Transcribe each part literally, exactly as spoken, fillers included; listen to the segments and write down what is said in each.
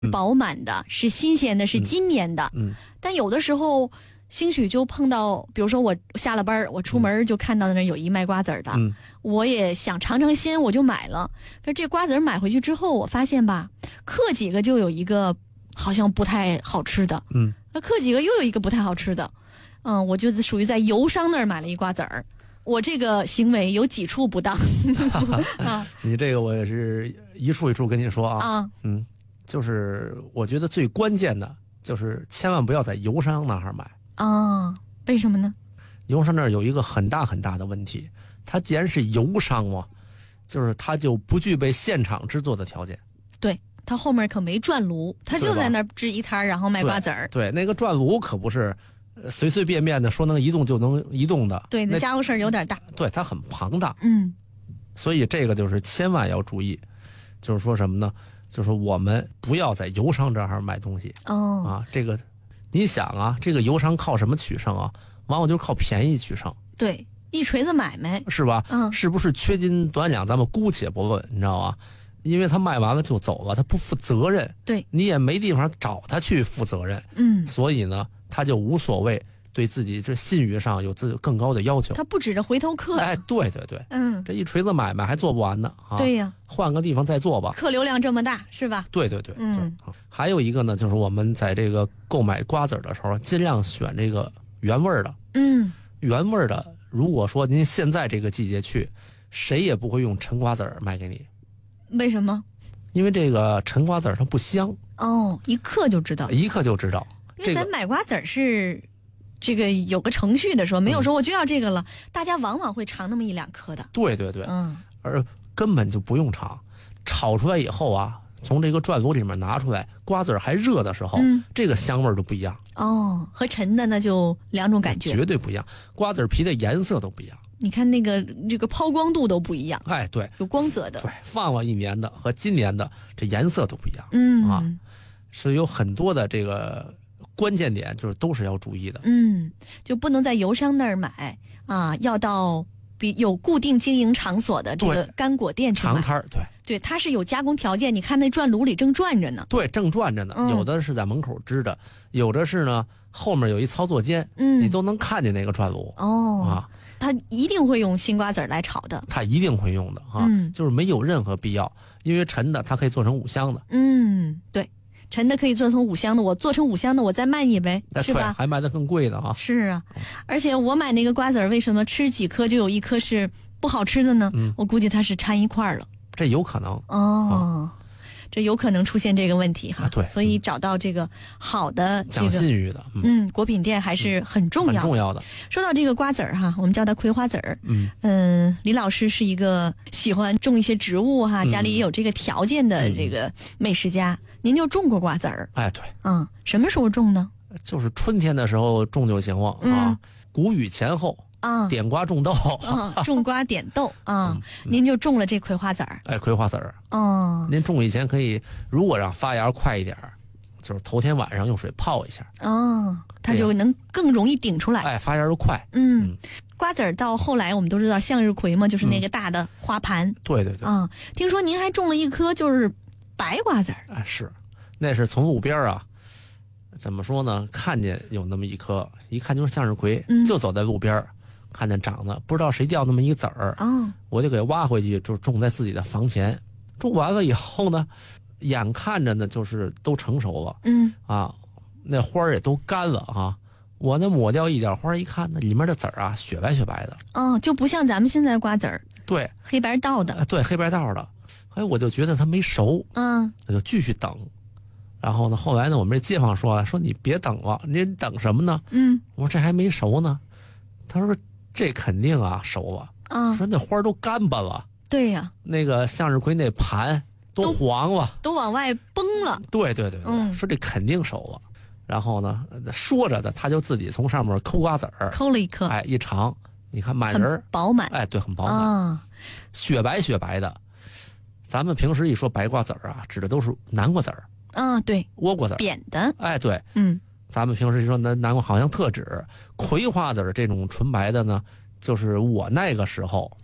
饱满的，是新鲜的，是今年的。 嗯， 但有的时候兴许就碰到，比如说我下了班，我出门就看到那有一卖瓜子的， 嗯， 我也想尝尝鲜，我就买了。可这瓜子买回去之后，我发现吧，嗑几个就有一个好像不太好吃的， 嗯， 嗑几个又有一个不太好吃的，嗯，我就属于在油商那儿买了一瓜子儿。我这个行为有几处不当啊？你这个我也是一处一处跟你说啊， 啊嗯，就是我觉得最关键的就是千万不要在油商那儿买啊，为什么呢？ 油商那儿有一个很大很大的问题，它既然是油商嘛，就是它就不具备现场制作的条件。 对，他后面可没转炉，他就在那儿支一摊，然后卖瓜子儿。 对，那个转炉可不是随随便便的说能移动就能移动的。 对，那家伙事儿有点大。 对，它很庞大。 嗯， 所以这个就是千万要注意，就是说什么呢？就是我们不要在油商这儿买东西。 哦， 啊，这个你想啊，这个油商靠什么取胜啊？往往就是靠便宜取胜。 对，一锤子买卖是吧？ 嗯， 是不是缺斤短两？咱们姑且不论，你知道吧？因为他卖完了就走了，他不负责任。 对， 你也没地方找他去负责任。 嗯， 所以呢，他就无所谓，对自己这信誉上有自己更高的要求。 他不指着回头客。 哎，对对对， 嗯， 这一锤子买卖还做不完呢啊！ 对呀， 换个地方再做吧。 客流量这么大，是吧？ 对对对， 嗯。 还有一个呢，就是我们在这个购买瓜子的时候，尽量选这个原味的。 嗯， 原味的。如果说您现在这个季节去，谁也不会用陈瓜子儿卖给你。 为什么？ 因为这个陈瓜子儿它不香。 哦，一嗑就知道， 一嗑就知道。 因为咱买瓜子儿是这个有个程序的说，没有说我就要这个了，嗯、大家往往会尝那么一两颗的。 对对对， 嗯， 而根本就不用尝，炒出来以后啊，从这个转炉里面拿出来，瓜子儿还热的时候， 嗯、 这个香味儿就不一样。 哦，和陈的那就两种感觉， 绝对不一样，瓜子皮的颜色都不一样。 你看那个这个抛光度都不一样。 哎，对， 有光泽的。 对，放了一年的和今年的这颜色都不一样。 嗯啊，是有很多的这个关键点，就是都是要注意的。 嗯，就不能在油商那儿买啊，要到比有固定经营场所的这个干果店去买。 长摊儿，对。 对，它是有加工条件，你看那转炉里正转着呢。 对，正转着呢， 嗯、 有的是在门口支着，有的是呢后面有一操作间， 嗯， 你都能看见那个转炉。 哦啊， 他一定会用新瓜子来炒的， 他一定会用的啊， 嗯、 就是没有任何必要，因为陈的它可以做成五香的。 嗯，对，陈的可以做成五香的，我做成五香的我再卖你呗，是吧？ 还卖得更贵的啊。 是啊，而且我买那个瓜子为什么吃几颗就有一颗是不好吃的呢？ 嗯， 我估计它是掺一块了。 这有可能哦、啊，这有可能出现这个问题哈。 啊、对， 所以找到这个好的、这个、 讲信誉的， 嗯，嗯果品店还是很重要的、 嗯、很重要的。 说到这个瓜子儿哈，我们叫它葵花籽儿。 嗯嗯，李老师是一个喜欢种一些植物哈，家里也有这个条件的这个美食家。嗯、您就种过瓜子儿？ 哎，对。 嗯，什么时候种呢？ 就是春天的时候种就行了、嗯、啊，谷雨前后。 啊， 点瓜种豆啊，种瓜点豆啊、嗯嗯，您就种了这葵花籽儿。 哎，葵花籽儿， 哦， 您种以前可以，如果让发芽快一点，就是头天晚上用水泡一下， 哦，它就能更容易顶出来。 哎，发芽又快。 嗯，嗯瓜子儿到后来我们都知道向日葵嘛，就是那个大的花盘。 嗯、对对对。 啊、嗯，听说您还种了一颗就是白瓜子儿。 哎，是，那是从路边啊。怎么说呢？看见有那么一颗，一看就是向日葵， 嗯、 就走在路边。看见长得不知道谁掉那么一个籽儿、 哦， 我就给挖回去，就种在自己的房前。种完了以后呢，眼看着呢就是都成熟了， 嗯啊，那花儿也都干了啊。我那抹掉一点花，一看那里面的籽儿啊，雪白雪白的。 哦，就不像咱们现在瓜子儿， 对， 黑白道的， 啊、对，黑白道的。哎，我就觉得它没熟， 嗯， 我就继续等。然后呢，后来呢，我们这街坊说说你别等了，你等什么呢？ 嗯， 我说这还没熟呢。他说。这肯定啊熟了啊！ 说那花都干巴了， 对呀、啊， 那个向日葵那盘都黄了， 都, 都往外崩了。 对对对对， 嗯， 说这肯定熟了。然后呢，说着的他就自己从上面抠瓜子儿， 抠了一颗， 哎，一尝，你看满人饱满， 哎，对，很饱满， 啊， 雪白雪白的。咱们平时一说白瓜子儿啊，指的都是南瓜子儿， 啊，对， 倭瓜子儿， 扁的， 哎，对， 嗯。 咱们平时一说南南瓜好像特指葵花籽儿这种纯白的呢，就是我那个时候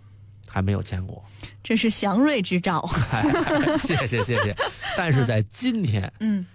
还没有见过。 这是祥瑞之兆。 哎、谢谢谢谢。但是在今天， 嗯。